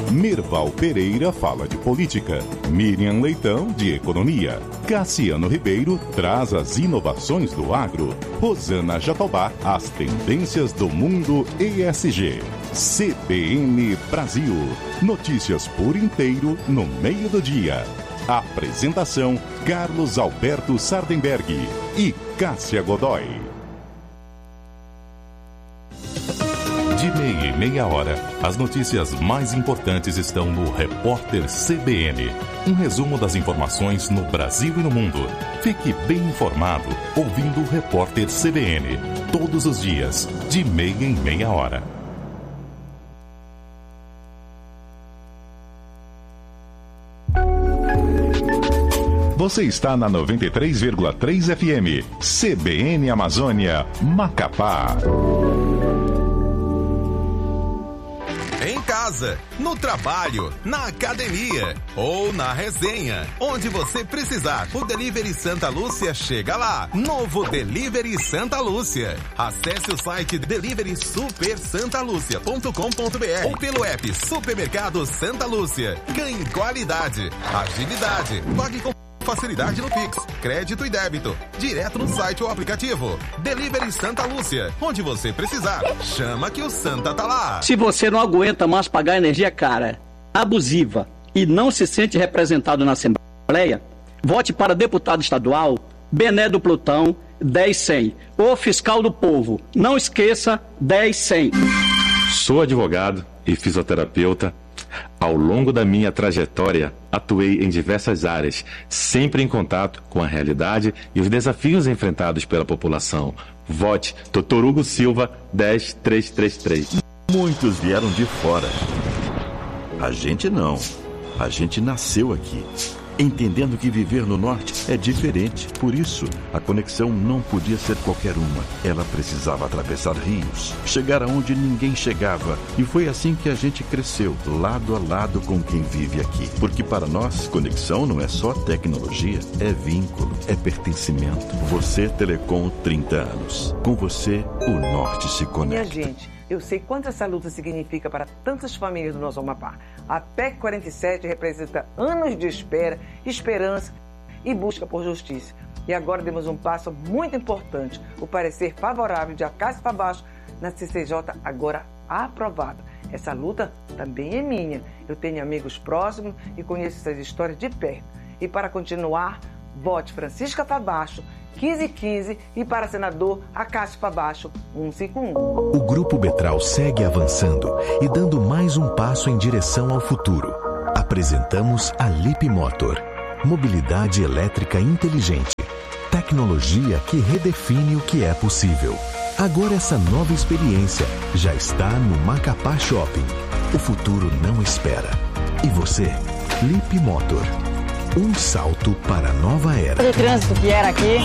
Merval Pereira fala de política, Miriam Leitão de economia, Cassiano Ribeiro traz as inovações do agro, Rosana Jatobá as tendências do mundo ESG. CBN Brasil, notícias por inteiro no meio do dia. Apresentação Carlos Alberto Sardenberg e Cássia Godoy. De meia e meia hora, as notícias mais importantes estão no Repórter CBN. Um resumo das informações no Brasil e no mundo. Fique bem informado ouvindo o Repórter CBN. Todos os dias, de meia em meia hora. Você está na 93,3 FM. CBN Amazônia, Macapá. Em casa, no trabalho, na academia ou na resenha. Onde você precisar, o Delivery Santa Lúcia chega lá. Novo Delivery Santa Lúcia. Acesse o site deliverysupersantalucia.com.br ou pelo app Supermercado Santa Lúcia. Ganhe qualidade, agilidade, pague com facilidade no Pix, crédito e débito, direto no site ou aplicativo. Delivery Santa Lúcia, onde você precisar. Chama que o Santa tá lá. Se você não aguenta mais pagar energia cara, abusiva e não se sente representado na Assembleia, vote para deputado estadual Bené do Plutão 10100, o fiscal do povo. Não esqueça 10100. Sou advogado e fisioterapeuta. Ao longo da minha trajetória, atuei em diversas áreas, sempre em contato com a realidade e os desafios enfrentados pela população. Vote Dr. Hugo Silva 10333. Muitos vieram de fora. A gente não. A gente nasceu aqui, entendendo que viver no norte é diferente. Por isso, a conexão não podia ser qualquer uma. Ela precisava atravessar rios, chegar aonde ninguém chegava. E foi assim que a gente cresceu, lado a lado com quem vive aqui. Porque para nós, conexão não é só tecnologia, é vínculo, é pertencimento. Você, Telecom, 30 anos. Com você, o norte se conecta. Minha gente, eu sei quanto essa luta significa para tantas famílias do nosso Amapá. A PEC 47 representa anos de espera, esperança e busca por justiça. E agora demos um passo muito importante, o parecer favorável de Acácio Fabacho na CCJ, agora aprovada. Essa luta também é minha. Eu tenho amigos próximos e conheço essas histórias de perto. E para continuar, vote Francisca Fabacho 1515 e para senador Acácio Fabacho 151. O Grupo Betral segue avançando e dando mais um passo em direção ao futuro. Apresentamos a Lip Motor, mobilidade elétrica inteligente, tecnologia que redefine o que é possível. Agora essa nova experiência já está no Macapá Shopping. O futuro não espera. E você? Lip Motor. Um salto para a nova era. O trânsito que era aqui.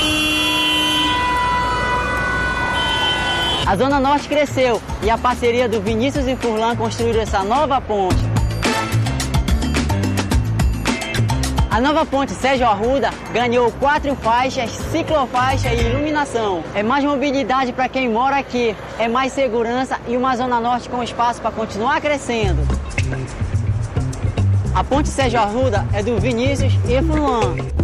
A Zona Norte cresceu e a parceria do Vinícius e Furlan construíram essa nova ponte. A nova ponte Sérgio Arruda ganhou 4 faixas, ciclofaixa e iluminação. É mais mobilidade para quem mora aqui, é mais segurança e uma Zona Norte com espaço para continuar crescendo. A ponte Sérgio Arruda é do Vinícius e Furlan.